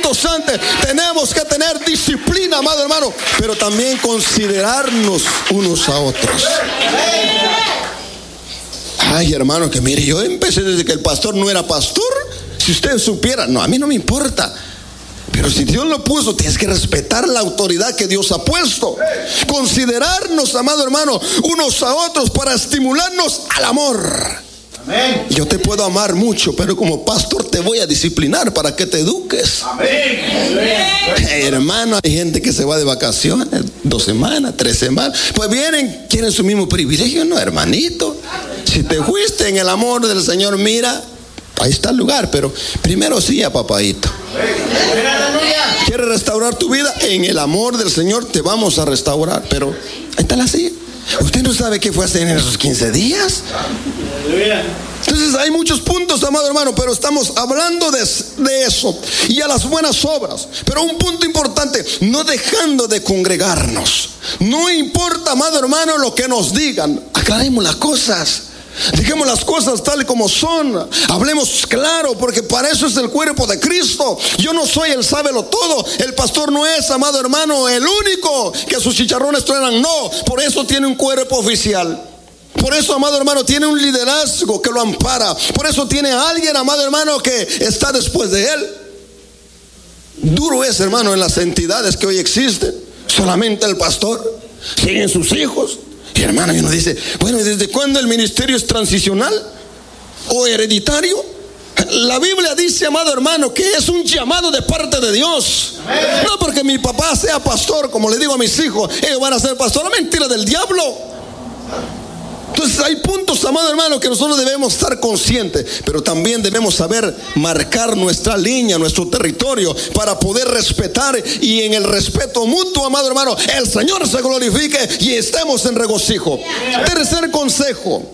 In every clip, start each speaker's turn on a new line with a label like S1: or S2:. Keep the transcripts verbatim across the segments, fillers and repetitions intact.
S1: puntos antes. Tenemos que tener disciplina, amado hermano, pero también considerarnos unos a otros. Ay, hermano, que mire, yo empecé desde que el pastor no era pastor. Si usted supiera, no, a mí no me importa. Pero si Dios lo puso, tienes que respetar la autoridad que Dios ha puesto. Considerarnos, amado hermano, unos a otros para estimularnos al amor. Amén. Yo te puedo amar mucho, pero como pastor te voy a disciplinar para que te eduques. Amén. Hey, hermano, hay gente que se va de vacaciones dos semanas, tres semanas. Pues vienen, quieren su mismo privilegio. No, hermanito, si te fuiste en el amor del Señor, mira, ahí está el lugar, pero primero sí a papadito. ¿Quieres restaurar tu vida? En el amor del Señor te vamos a restaurar, pero ahí está la silla. ¿Usted no sabe qué fue hacer en esos quince días? Entonces hay muchos puntos, amado hermano, pero estamos hablando de, de eso y a las buenas obras. Pero un punto importante, no dejando de congregarnos. No importa, amado hermano, lo que nos digan, aclaremos las cosas. Dejemos las cosas tal como son. Hablemos claro, porque para eso es el cuerpo de Cristo. Yo no soy el sábelo todo. El pastor no es, amado hermano, el único que sus chicharrones truenan. No, por eso tiene un cuerpo oficial. Por eso, amado hermano, tiene un liderazgo que lo ampara. Por eso tiene a alguien, amado hermano, que está después de él. Duro es, hermano, en las entidades que hoy existen. Solamente el pastor. Siguen sus hijos. Y hermano, y uno dice, bueno, ¿y desde cuándo el ministerio es transicional o hereditario? La Biblia dice, amado hermano, que es un llamado de parte de Dios. Amén. No porque mi papá sea pastor, como le digo a mis hijos, ellos van a ser pastores. Mentira del diablo. Entonces hay puntos, amado hermano, que nosotros debemos estar conscientes, pero también debemos saber marcar nuestra línea, nuestro territorio, para poder respetar, y en el respeto mutuo, amado hermano, el Señor se glorifique y estemos en regocijo. Tercer consejo.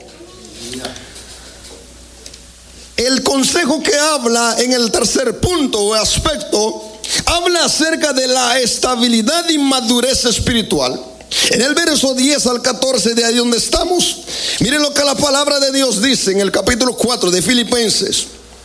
S1: El consejo que habla en el tercer punto o aspecto, habla acerca de la estabilidad y madurez espiritual. En el verso diez al catorce, de ahí donde estamos, miren lo que la palabra de Dios dice en el capítulo cuatro de Filipenses.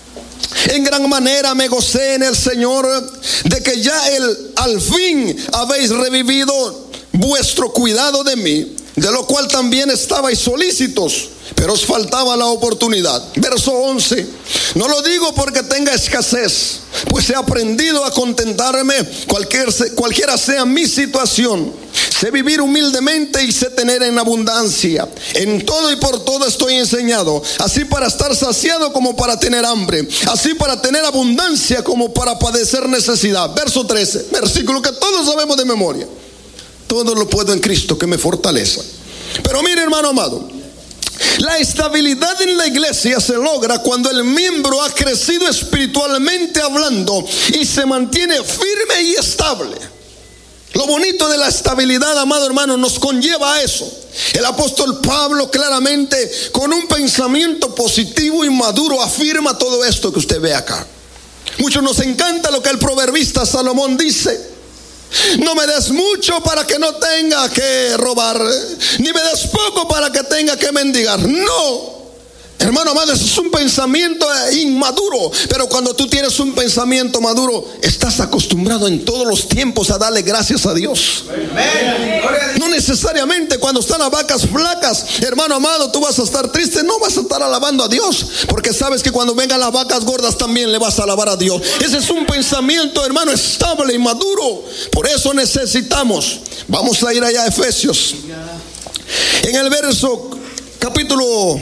S1: En gran manera me gocé en el Señor de que ya el, al fin habéis revivido vuestro cuidado de mí, de lo cual también estabais solícitos, pero os faltaba la oportunidad. Verso once. No lo digo porque tenga escasez, pues he aprendido a contentarme cualquier, cualquiera sea mi situación. Sé vivir humildemente y sé tener en abundancia. En todo y por todo estoy enseñado, así para estar saciado como para tener hambre, así para tener abundancia como para padecer necesidad. Verso trece, versículo que todos sabemos de memoria. Todo lo puedo en Cristo que me fortalece. Pero mire, hermano amado, la estabilidad en la iglesia se logra cuando el miembro ha crecido espiritualmente hablando y se mantiene firme y estable. Lo bonito de la estabilidad, amado hermano, nos conlleva a eso. El apóstol Pablo claramente, con un pensamiento positivo y maduro, afirma todo esto que usted ve acá. Muchos nos encanta lo que el proverbista Salomón dice: no me des mucho para que no tenga que robar, ni me des poco para que tenga que mendigar. No, hermano amado, ese es un pensamiento inmaduro. Pero cuando tú tienes un pensamiento maduro, estás acostumbrado en todos los tiempos a darle gracias a Dios. No necesariamente cuando están las vacas flacas, hermano amado, tú vas a estar triste. No vas a estar alabando a Dios, porque sabes que cuando vengan las vacas gordas también le vas a alabar a Dios. Ese es un pensamiento, hermano, estable y maduro. Por eso necesitamos, vamos a ir allá a Efesios, en el verso capítulo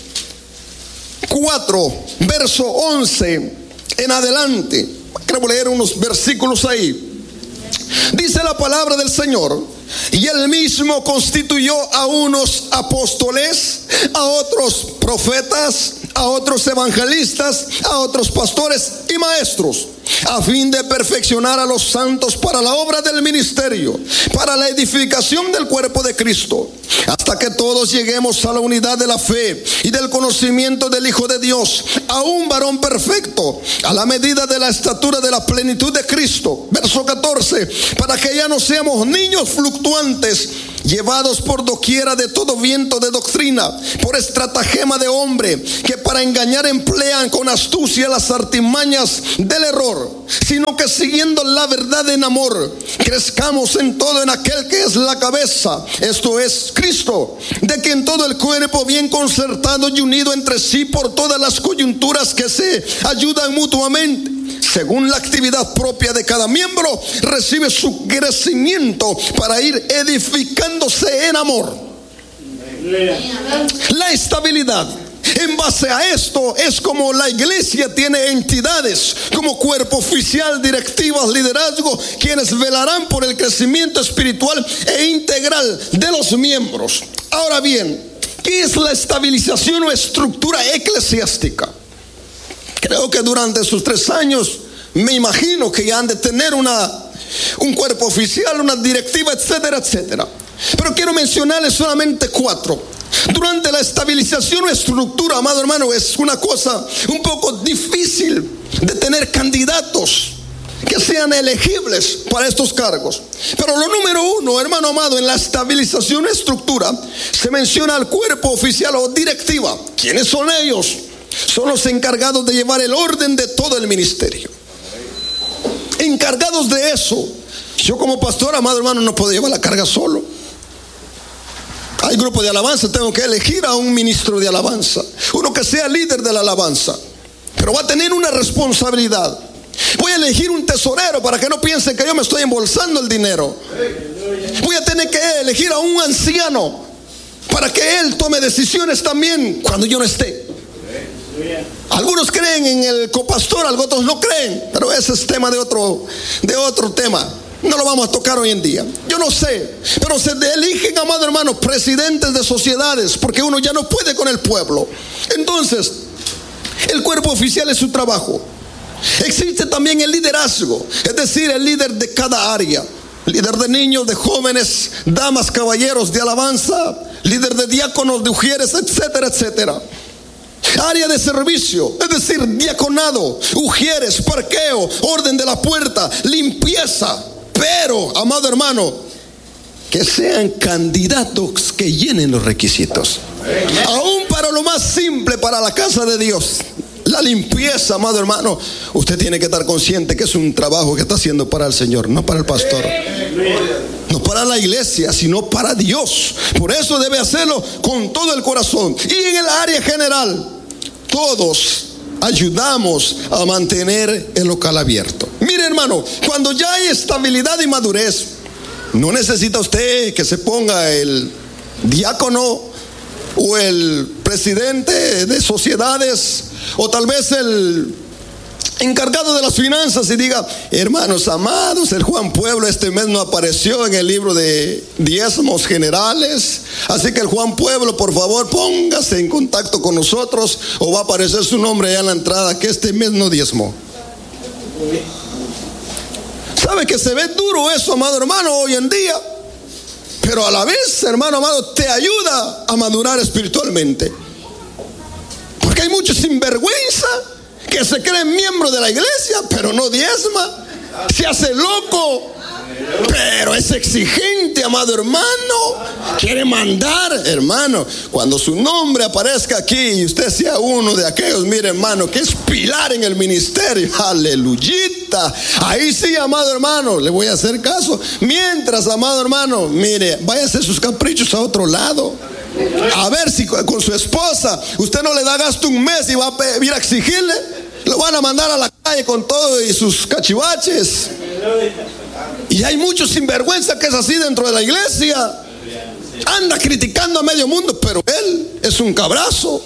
S1: cuatro, verso once en adelante. Quiero leer unos versículos ahí. Dice la palabra del Señor: y él mismo constituyó a unos apóstoles, a otros profetas, a otros evangelistas, a otros pastores y maestros, a fin de perfeccionar a los santos para la obra del ministerio, para la edificación del cuerpo de Cristo, hasta que todos lleguemos a la unidad de la fe y del conocimiento del Hijo de Dios, a un varón perfecto, a la medida de la estatura de la plenitud de Cristo. Verso catorce: para que ya no seamos niños fluctuantes, llevados por doquiera de todo viento de doctrina, por estratagema de hombre, que para engañar emplean con astucia las artimañas del error, sino que siguiendo la verdad en amor, crezcamos en todo en aquel que es la cabeza, esto es Cristo, de quien todo el cuerpo bien concertado y unido entre sí por todas las coyunturas que se ayudan mutuamente, según la actividad propia de cada miembro, recibe su crecimiento para ir edificándose en amor. La estabilidad. En base a esto es como la iglesia tiene entidades como cuerpo oficial, directivas, liderazgo, quienes velarán por el crecimiento espiritual e integral de los miembros. Ahora bien, ¿qué es la estabilización o estructura eclesiástica? Creo que durante sus tres años me imagino que ya han de tener una, un cuerpo oficial, una directiva, etcétera, etcétera. Pero quiero mencionarles solamente cuatro. Durante la estabilización o estructura, amado hermano, es una cosa un poco difícil de tener candidatos que sean elegibles para estos cargos. Pero lo número uno, hermano amado, en la estabilización o estructura se menciona al cuerpo oficial o directiva. ¿Quiénes son ellos? Son los encargados de llevar el orden de todo el ministerio. Encargados de eso. Yo como pastor, amado hermano, no puedo llevar la carga solo. Hay grupo de alabanza, tengo que elegir a un ministro de alabanza, uno que sea líder de la alabanza, pero va a tener una responsabilidad. Voy a elegir un tesorero para que no piensen que yo me estoy embolsando el dinero. Voy a tener que elegir a un anciano para que él tome decisiones también cuando yo no esté. Algunos creen en el copastor, otros no creen, pero ese es tema de otro, de otro tema. No lo vamos a tocar hoy en día. Yo no sé, pero se eligen, amado hermano, presidentes de sociedades, porque uno ya no puede con el pueblo. Entonces, el cuerpo oficial es su trabajo. Existe también el liderazgo, es decir, el líder de cada área. Líder de niños, de jóvenes, damas, caballeros de alabanza, líder de diáconos, de ujieres, etcétera, etcétera. Área de servicio, es decir, diaconado, ujieres, parqueo, orden de la puerta, limpieza. Pero, amado hermano, que sean candidatos que llenen los requisitos. Aún para lo más simple, para la casa de Dios, la limpieza, amado hermano, usted tiene que estar consciente que es un trabajo que está haciendo para el Señor, no para el pastor, no para la iglesia, sino para Dios. Por eso debe hacerlo con todo el corazón. Y en el área general, todos ayudamos a mantener el local abierto. Mire, hermano, cuando ya hay estabilidad y madurez, no necesita usted que se ponga el diácono o el presidente de sociedades o tal vez el encargado de las finanzas y diga: hermanos amados, el Juan Pueblo este mes no apareció en el libro de diezmos generales, así que el Juan Pueblo, por favor, póngase en contacto con nosotros o va a aparecer su nombre allá en la entrada, que este mes no diezmó. ¿Sabe que se ve duro eso, amado hermano, hoy en día? Pero a la vez, hermano amado, te ayuda a madurar espiritualmente. Porque hay muchos sinvergüenza que se creen miembros de la iglesia, pero no diezma. Se hace loco, pero es exigente, amado hermano. Quiere mandar, hermano. Cuando su nombre aparezca aquí y usted sea uno de aquellos, mire, hermano, que es pilar en el ministerio, aleluyita, ahí sí, amado hermano, le voy a hacer caso. Mientras, amado hermano, mire, vaya a hacer sus caprichos a otro lado. A ver si con su esposa usted no le da gasto un mes y va a ir a exigirle. Lo van a mandar a la calle con todo y sus cachivaches. Y hay muchos sinvergüenza que es así dentro de la iglesia. Anda criticando a medio mundo, pero él es un cabrazo.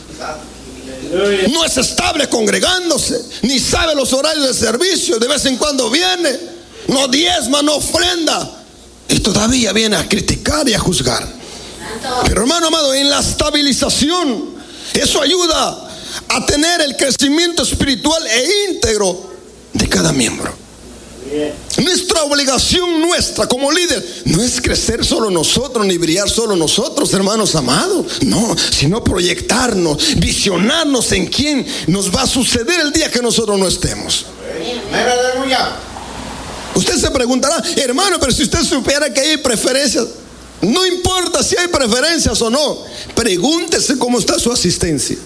S1: No es estable congregándose, ni sabe los horarios de servicio. De vez en cuando viene, no diezma, no ofrenda, y todavía viene a criticar y a juzgar. Pero, hermano amado, en la estabilización, eso ayuda a tener el crecimiento espiritual e íntegro de cada miembro. Nuestra obligación, nuestra como líder, no es crecer solo nosotros, ni brillar solo nosotros, hermanos amados. No, sino proyectarnos, visionarnos en quién nos va a suceder el día que nosotros no estemos. Usted se preguntará: hermano, pero si usted supiera que hay preferencias. No importa si hay preferencias o no, pregúntese cómo está su asistencia.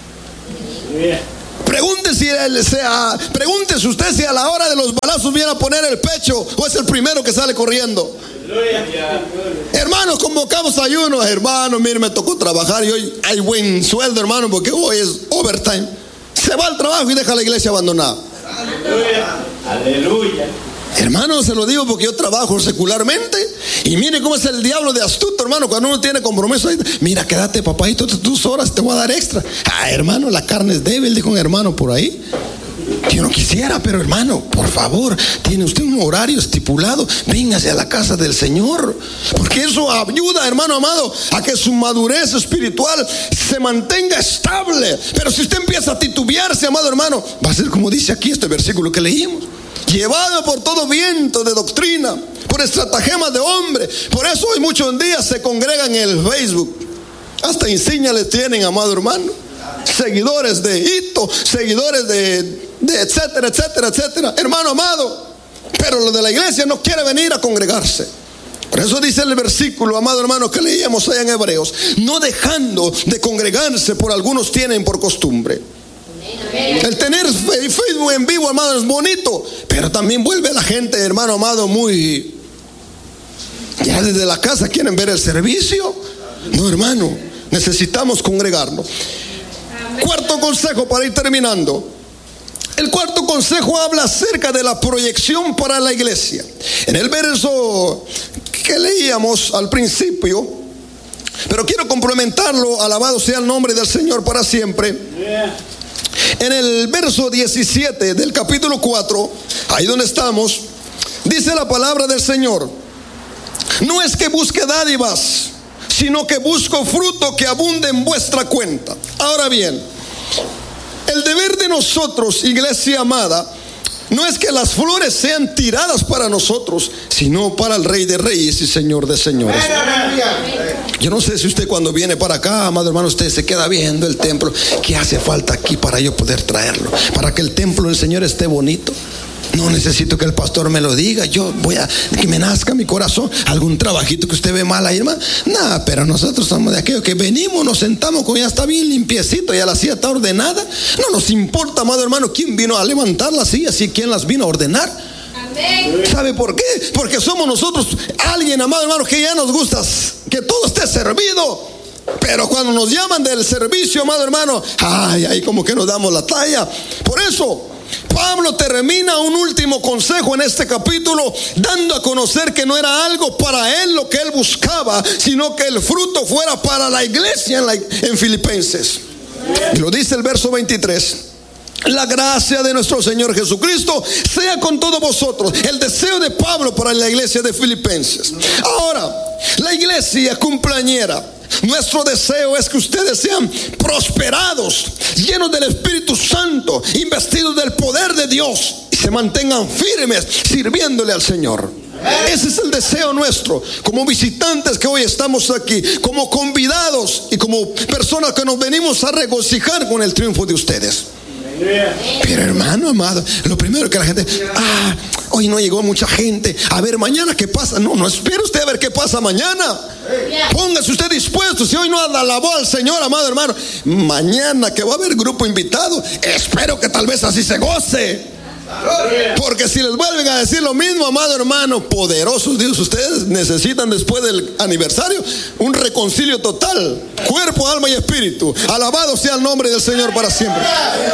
S1: Pregúntese, si él sea, pregúntese usted si a la hora de los balazos viene a poner el pecho o es el primero que sale corriendo. Hermanos, convocamos ayunos. Hermano, mire, me tocó trabajar y hoy hay buen sueldo, hermano, porque hoy es overtime. Se va al trabajo y deja la iglesia abandonada.
S2: Aleluya.
S1: Hermano, se lo digo porque yo trabajo secularmente y mire cómo es el diablo de astuto, hermano. Cuando uno tiene compromiso, mira, quédate, papayito, tus horas, te voy a dar extra. Ah, hermano, la carne es débil, dijo un hermano por ahí. Yo no quisiera, pero hermano, por favor, tiene usted un horario estipulado, véngase a la casa del Señor, porque eso ayuda, hermano amado, a que su madurez espiritual se mantenga estable. Pero si usted empieza a titubearse, amado hermano, va a ser como dice aquí este versículo que leímos: llevado por todo viento de doctrina, por estratagemas de hombre. Por eso hoy muchos días se congregan en el Facebook, hasta insignia les tienen, amado hermano, seguidores de hito, seguidores de, de etcétera, etcétera, etcétera, hermano amado. Pero lo de la iglesia no quiere venir a congregarse. Por eso dice el versículo, amado hermano, que leíamos allá en Hebreos: no dejando de congregarse, por algunos tienen por costumbre. El tener Facebook en vivo, hermano, es bonito, pero también vuelve a la gente, hermano amado, muy... ya desde la casa quieren ver el servicio. No, hermano, necesitamos congregarnos. Cuarto consejo para ir terminando. El cuarto consejo habla acerca de la proyección para la iglesia. En el verso que leíamos al principio, pero quiero complementarlo, alabado sea el nombre del Señor para siempre. En el verso diecisiete del capítulo cuatro, ahí donde estamos, dice la palabra del Señor: no es que busque dádivas, sino que busco fruto que abunde en vuestra cuenta. Ahora bien, el deber de nosotros, iglesia amada, no es que las flores sean tiradas para nosotros, sino para el Rey de Reyes y Señor de Señores. Yo no sé si usted cuando viene para acá, amado hermano, usted se queda viendo el templo. ¿Qué hace falta aquí para yo poder traerlo? Para que el templo del Señor esté bonito. No necesito que el pastor me lo diga. Yo voy a que me nazca mi corazón. ¿Algún trabajito que usted ve mal ahí, hermano? Nada, pero nosotros somos de aquellos que venimos, nos sentamos, como ya está bien limpiecito, ya la silla está ordenada. No nos importa, amado hermano, quién vino a levantar las sillas y quién las vino a ordenar. Amén. ¿Sabe por qué? Porque somos nosotros alguien, amado hermano, que ya nos gusta que todo esté servido. Pero cuando nos llaman del servicio, amado hermano, ay, ay, como que nos damos la talla. Por eso Pablo termina un último consejo en este capítulo, dando a conocer que no era algo para él lo que él buscaba, sino que el fruto fuera para la iglesia en, la, en Filipenses. Y lo dice el verso veintitrés: la gracia de nuestro Señor Jesucristo sea con todos vosotros. El deseo de Pablo para la iglesia de Filipenses. Ahora, la iglesia cumpleañera, nuestro deseo es que ustedes sean prosperados, llenos del Espíritu Santo, investidos del poder de Dios, y se mantengan firmes sirviéndole al Señor. Ese es el deseo nuestro, como visitantes que hoy estamos aquí, como convidados y como personas que nos venimos a regocijar con el triunfo de ustedes. Pero hermano amado, lo primero que la gente, ah, hoy no llegó mucha gente, a ver mañana qué pasa. No, no espere usted a ver qué pasa mañana. Póngase usted dispuesto. Si hoy no alabó al Señor, amado hermano, mañana que va a haber grupo invitado, espero que tal vez así se goce. Porque si les vuelven a decir lo mismo, amado hermano, poderosos Dios, ustedes necesitan después del aniversario un reconcilio total, cuerpo, alma y espíritu. Alabado sea el nombre del Señor para siempre.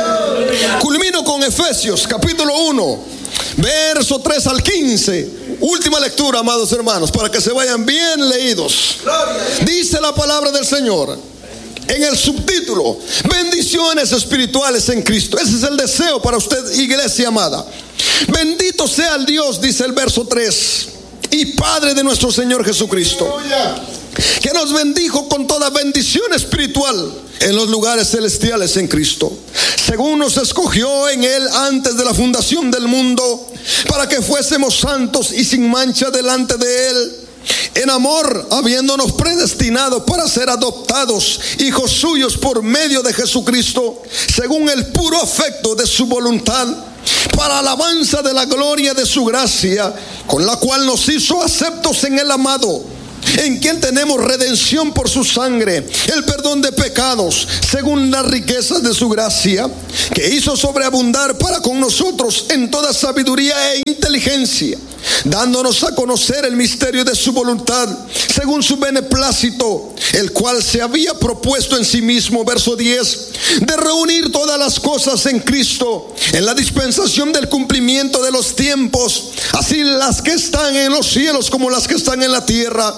S1: Culmino con Efesios capítulo uno, verso tres al quince. Última lectura, amados hermanos, para que se vayan bien leídos. Dice la palabra del Señor en el subtítulo: bendiciones espirituales en Cristo. Ese es el deseo para usted, iglesia amada. Bendito sea el Dios, dice el verso tres, y Padre de nuestro Señor Jesucristo, que nos bendijo con toda bendición espiritual en los lugares celestiales en Cristo, según nos escogió en Él antes de la fundación del mundo, para que fuésemos santos y sin mancha delante de Él, en amor, habiéndonos predestinado para ser adoptados hijos suyos por medio de Jesucristo, según el puro afecto de su voluntad, para alabanza de la gloria de su gracia, con la cual nos hizo aceptos en el amado, en quien tenemos redención por su sangre, el perdón de pecados, según las riquezas de su gracia, que hizo sobreabundar para con nosotros en toda sabiduría e inteligencia, dándonos a conocer el misterio de su voluntad, según su beneplácito, el cual se había propuesto en sí mismo, verso diez, de reunir todas las cosas en Cristo, en la dispensación del cumplimiento de los tiempos, así las que están en los cielos como las que están en la tierra.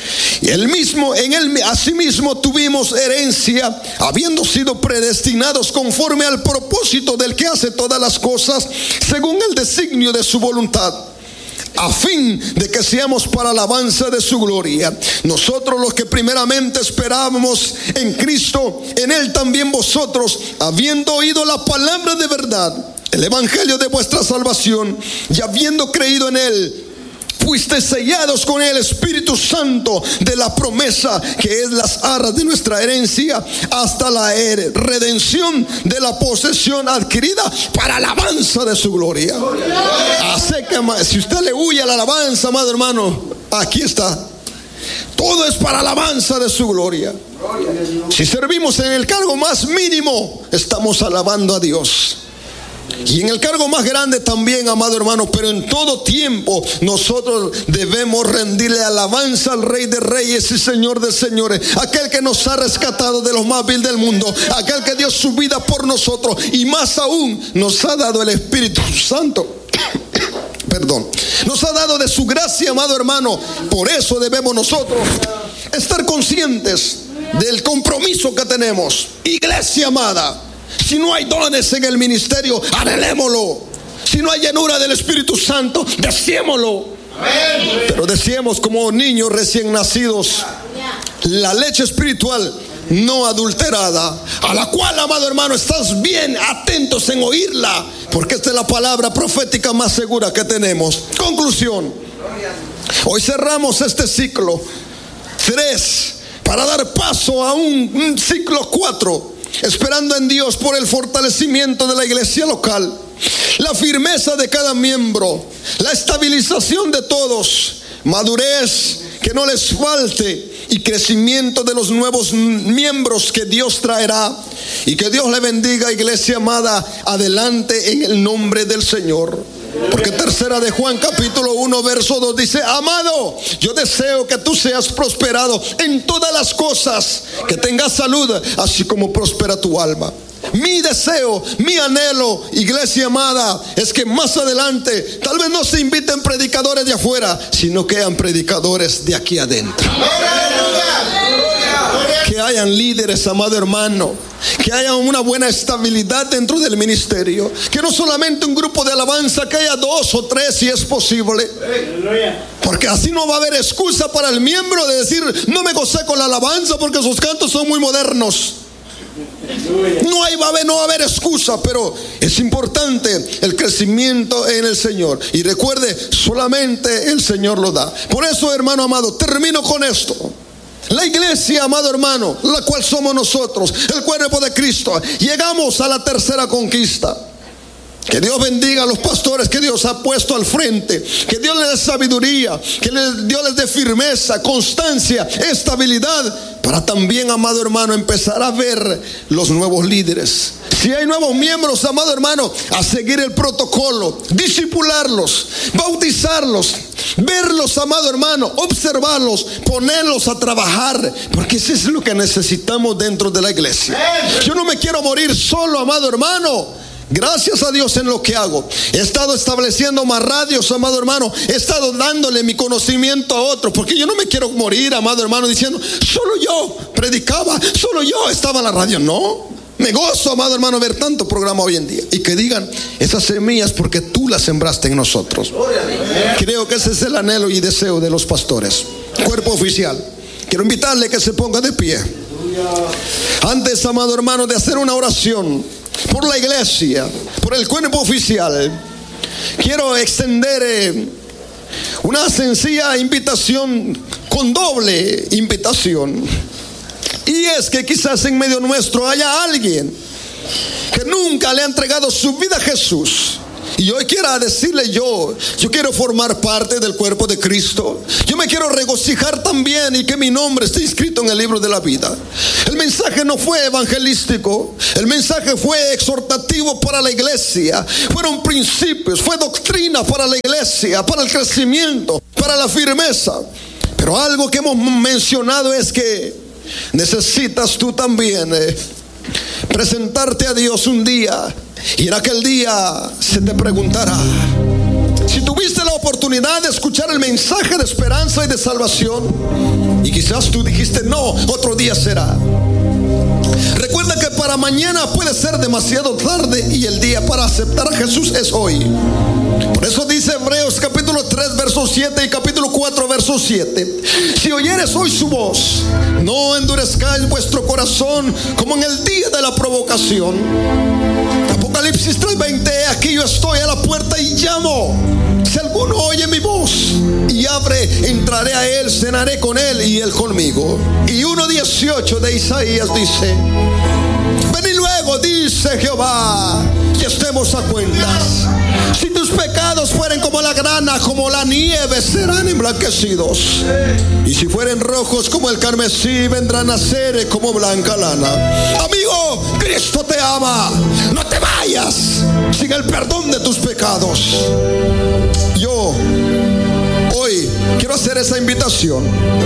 S1: Y él mismo, en él asimismo tuvimos herencia, habiendo sido predestinados conforme al propósito del que hace todas las cosas, según el designio de su voluntad, a fin de que seamos para alabanza de su gloria. Nosotros los que primeramente esperábamos en Cristo, en él también vosotros, habiendo oído la palabra de verdad, el evangelio de vuestra salvación, y habiendo creído en él, fuiste sellados con el Espíritu Santo de la promesa, que es las arras de nuestra herencia, hasta la redención de la posesión adquirida para alabanza de su gloria. Así que si usted le huye a la alabanza, amado hermano, aquí está. Todo es para alabanza de su gloria. Si servimos en el cargo más mínimo, estamos alabando a Dios. Y en el cargo más grande también, amado hermano, pero en todo tiempo nosotros debemos rendirle alabanza al Rey de Reyes y Señor de Señores, aquel que nos ha rescatado de los más vil del mundo, aquel que dio su vida por nosotros y más aún nos ha dado el Espíritu Santo. Perdón, nos ha dado de su gracia, amado hermano. Por eso debemos nosotros estar conscientes del compromiso que tenemos. Iglesia amada, si no hay dones en el ministerio, anhelémoslo. Si no hay llenura del Espíritu Santo, deseémoslo. Amén. Pero deseemos como niños recién nacidos la leche espiritual no adulterada, a la cual, amado hermano, estás bien atentos en oírla, porque esta es la palabra profética más segura que tenemos. Conclusión: hoy cerramos este ciclo tres para dar paso a un, un ciclo cuatro, esperando en Dios por el fortalecimiento de la iglesia local, la firmeza de cada miembro, la estabilización de todos, madurez que no les falte y crecimiento de los nuevos miembros que Dios traerá. Y que Dios le bendiga, iglesia amada, adelante en el nombre del Señor. Porque tercera de Juan capítulo uno verso dos dice: amado, yo deseo que tú seas prosperado en todas las cosas, que tengas salud, así como prospera tu alma. Mi deseo, mi anhelo, iglesia amada, es que más adelante tal vez no se inviten predicadores de afuera, sino que hayan predicadores de aquí adentro. Que hayan líderes, amado hermano, que haya una buena estabilidad dentro del ministerio, que no solamente un grupo de alabanza, que haya dos o tres si es posible, porque así no va a haber excusa para el miembro de decir: no me gocé con la alabanza porque sus cantos son muy modernos. No hay, va a haber, no va a haber excusa, pero es importante el crecimiento en el Señor. Y recuerde, solamente el Señor lo da. Por eso, hermano amado, termino con esto. La iglesia, amado hermano, la cual somos nosotros, el cuerpo de Cristo, llegamos a la tercera conquista. Que Dios bendiga a los pastores que Dios ha puesto al frente, que Dios les dé sabiduría, que Dios les dé firmeza, constancia, estabilidad, para también, amado hermano, empezar a ver los nuevos líderes. Si hay nuevos miembros, amado hermano, a seguir el protocolo, discipularlos, bautizarlos, verlos, amado hermano, observarlos, ponerlos a trabajar, porque eso es lo que necesitamos dentro de la iglesia. Yo no me quiero morir solo, amado hermano. Gracias a Dios en lo que hago. He estado estableciendo más radios, amado hermano. He estado dándole mi conocimiento a otros, porque yo no me quiero morir, amado hermano, diciendo: solo yo predicaba, solo yo estaba en la radio. No, me gozo, amado hermano, ver tanto programa hoy en día. Y que digan: esas semillas porque tú las sembraste en nosotros. Creo que ese es el anhelo y deseo de los pastores. Cuerpo oficial, quiero invitarle que se ponga de pie. Antes, amado hermano, de hacer una oración por la iglesia, por el cuerpo oficial, quiero extender eh, una sencilla invitación, con doble invitación. Y es que quizás en medio nuestro haya alguien que nunca le ha entregado su vida a Jesús, Y hoy quiero decirle yo, yo quiero formar parte del cuerpo de Cristo. Yo me quiero regocijar también y que mi nombre esté inscrito en el libro de la vida. El mensaje no fue evangelístico, el mensaje fue exhortativo para la iglesia. Fueron principios, fue doctrina para la iglesia, para el crecimiento, para la firmeza. Pero algo que hemos mencionado es que necesitas tú también eh, presentarte a Dios un día, y en aquel día se te preguntará si tuviste la oportunidad de escuchar el mensaje de esperanza y de salvación, y quizás tú dijiste no, otro día será. Recuerda que para mañana puede ser demasiado tarde, y el día para aceptar a Jesús es hoy. Por eso dice Hebreos capítulo tres verso siete y capítulo cuatro verso siete: si oyeres hoy su voz, no endurezcáis vuestro corazón como en el día de la provocación. Apocalipsis tres veinte: aquí yo estoy a la puerta y llamo. Si alguno oye mi voz y abre, entraré a él, cenaré con él y él conmigo. Y uno dieciocho de Isaías dice: ven y luego, dice Jehová, y estemos a cuentas. Si tus pecados fueren como la grana, como la nieve, serán emblanquecidos. Y si fueren rojos como el carmesí, vendrán a ser como blanca lana. Amigo, Cristo te ama. No te vayas sin el perdón de tus pecados. Yo hoy quiero hacer esa invitación.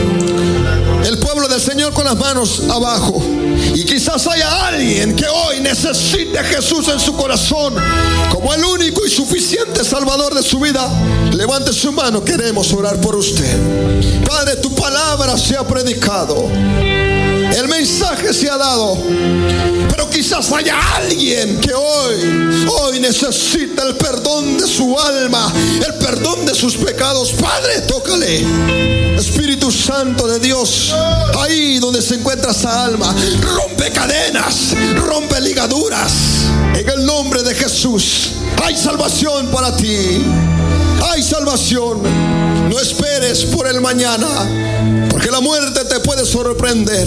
S1: El pueblo del Señor con las manos abajo. Y quizás haya alguien que hoy necesite a Jesús en su corazón como el único y suficiente Salvador de su vida. Levante su mano, queremos orar por usted. Padre, tu palabra se ha predicado, el mensaje se ha dado, pero quizás haya alguien que hoy, hoy necesita el perdón de su alma, el perdón de sus pecados. Padre, tócale. Espíritu Santo de Dios, ahí donde se encuentra esa alma, rompe cadenas, rompe ligaduras. En el nombre de Jesús, hay salvación para ti. Hay salvación. No esperes por el mañana, porque la muerte te puede sorprender.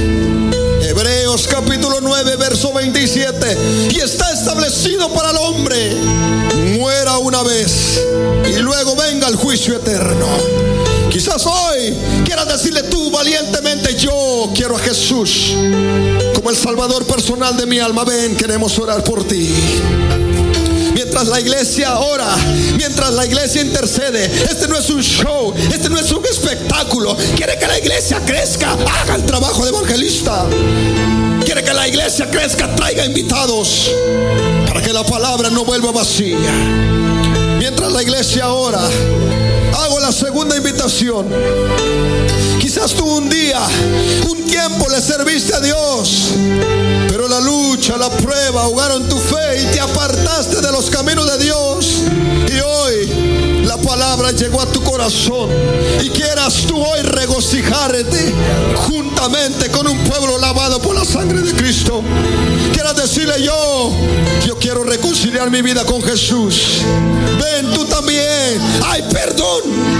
S1: Hebreos capítulo nueve verso veintisiete: y está establecido para el hombre, muera una vez y luego venga el juicio eterno. Quizás hoy quieras decirle tú valientemente: yo quiero a Jesús como el Salvador personal de mi alma. Ven, queremos orar por ti. Mientras la iglesia ora, mientras la iglesia intercede, este no es un show, este no es un espectáculo. Quiere que la iglesia crezca, haga el trabajo de evangelista. Quiere que la iglesia crezca, traiga invitados, para que la palabra no vuelva vacía. Mientras la iglesia ora, hago la segunda invitación. Quizás tú un día, un tiempo le serviste a Dios, pero la lucha, la prueba ahogaron tu fe y te apartaste de los caminos de Dios. Y hoy la palabra llegó a tu corazón y quieras tú hoy regocijarte juntamente con un pueblo lavado por la sangre de Cristo. Quieras decirle: yo, yo quiero reconciliar mi vida con Jesús. Ven tú también. Hay perdón.